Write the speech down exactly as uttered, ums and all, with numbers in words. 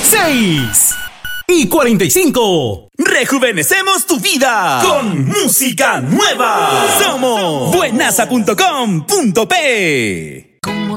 seis y cuarenta y cinco. Rejuvenecemos tu vida con música nueva. Somos buenaza punto com punto pe.